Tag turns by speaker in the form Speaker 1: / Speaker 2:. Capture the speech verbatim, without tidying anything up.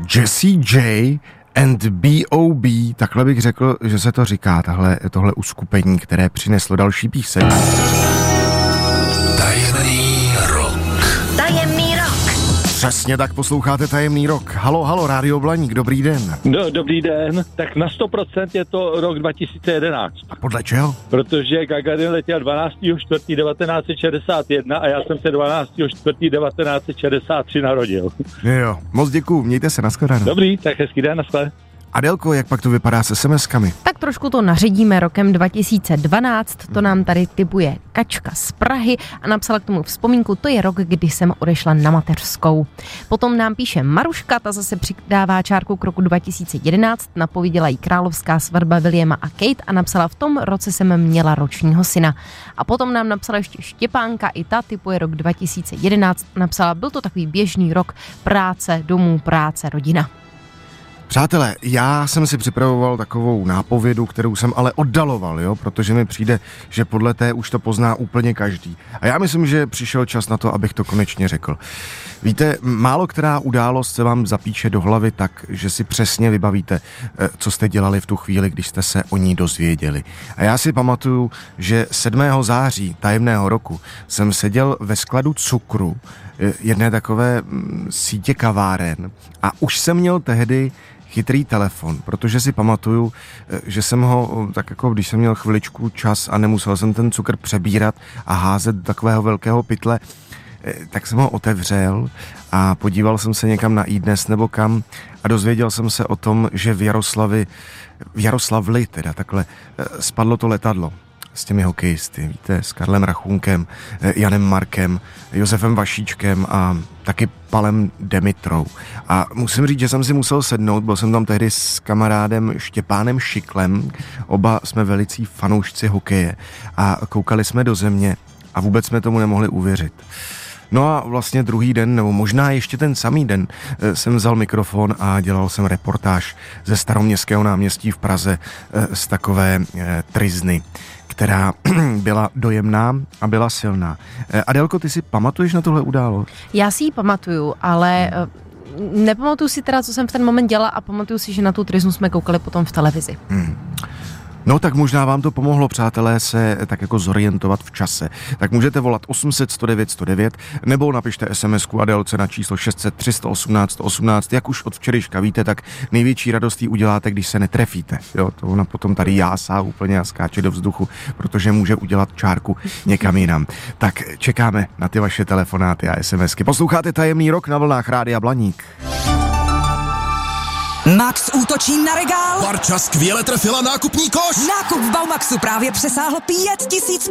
Speaker 1: Jessie J and B O B, takhle bych řekl, že se to říká, tahle, tohle uskupení, které přineslo další píseň.
Speaker 2: Tajemný rok.
Speaker 3: Tajemný rok.
Speaker 1: Přesně tak, posloucháte Tajemný rok. Halo, halo, Rádio Blaník, dobrý den.
Speaker 4: No, dobrý den, tak na sto procent je to rok dva tisíce jedenáct.
Speaker 1: A podle čeho?
Speaker 4: Protože Gagarin letěl dvanáctého čtvrtého devatenáct set šedesát jedna a já jsem se dvanáctého čtvrtého devatenáct set šedesát tři narodil.
Speaker 1: Jo, moc děkuju, mějte se, nashledanou.
Speaker 4: Dobrý, tak hezký den, naschle.
Speaker 1: Adelko, jak pak to vypadá s es em eskami?
Speaker 5: Tak trošku to naředíme rokem dva tisíce dvanáct, to nám tady tipuje Kačka z Prahy a napsala k tomu vzpomínku, to je rok, kdy jsem odešla na mateřskou. Potom nám píše Maruška, ta zase přidává čárku k roku dva tisíce jedenáct, napověděla jí královská svatba Williama a Kate a napsala, v tom roce jsem měla ročního syna. A potom nám napsala ještě Štěpánka, i ta tipuje rok dva tisíce jedenáct, napsala, byl to takový běžný rok, práce, domů, práce, rodina.
Speaker 1: Přátelé, já jsem si připravoval takovou nápovědu, kterou jsem ale oddaloval, jo, protože mi přijde, že podle té už to pozná úplně každý. A já myslím, že přišel čas na to, abych to konečně řekl. Víte, málo která událost se vám zapíše do hlavy tak, že si přesně vybavíte, co jste dělali v tu chvíli, když jste se o ní dozvěděli. A já si pamatuju, že sedmého září tajemného roku jsem seděl ve skladu cukru jedné takové sítě kaváren a už jsem měl tehdy chytrý telefon, protože si pamatuju, že jsem ho, tak jako když jsem měl chviličku čas a nemusel jsem ten cukr přebírat a házet do takového velkého pytle, tak jsem ho otevřel a podíval jsem se někam na iDnes nebo kam a dozvěděl jsem se o tom, že v Jaroslavi, v Jaroslavli teda takhle spadlo to letadlo s těmi hokejisty, víte, s Karlem Rachunkem, Janem Markem, Josefem Vašíčkem a taky Palem Demitrou. A musím říct, že jsem si musel sednout, byl jsem tam tehdy s kamarádem Štěpánem Šiklem, oba jsme velicí fanoušci hokeje a koukali jsme do země a vůbec jsme tomu nemohli uvěřit. No a vlastně druhý den, nebo možná ještě ten samý den, jsem vzal mikrofon a dělal jsem reportáž ze Staroměstského náměstí v Praze z takové tryzny, která byla dojemná a byla silná. Adelko, ty si pamatuješ na tuhle událost?
Speaker 5: Já si ji pamatuju, ale nepamatuju si teda, co jsem v ten moment dělala a pamatuju si, že na tu tryznu jsme koukali potom v televizi. Hmm.
Speaker 1: No tak možná vám to pomohlo, přátelé, se tak jako zorientovat v čase. Tak můžete volat osm set sto devět sto devět nebo napište SMSku Adelce na číslo šest set tři sto osmnáct sto osmnáct. Jak už od včerejška víte, tak největší radost jí uděláte, když se netrefíte. Jo, to ona potom tady jásá úplně a skáče do vzduchu, protože může udělat čárku někam jinam. Tak čekáme na ty vaše telefonáty a SMSky. Posloucháte Tajemný rok na vlnách Rádia Blaník.
Speaker 3: Max útočí na regál.
Speaker 2: Barča skvěle trefila nákupní koš.
Speaker 3: Nákup v Baumaxu právě přesáhl pět tisíc